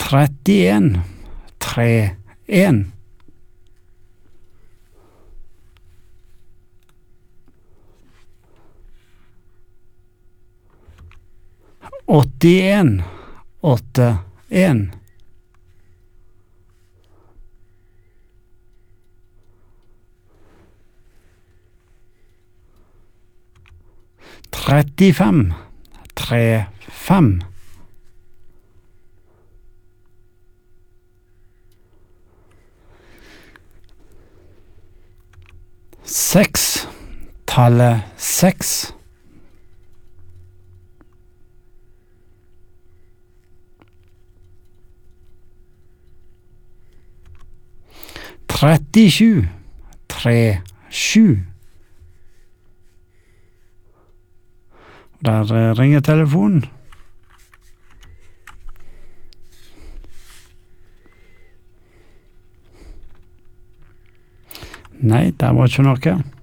31 31 81 81 35 35 6 tallet 6 37 37 Der ringer telefonen. Nei, det var ikke noe.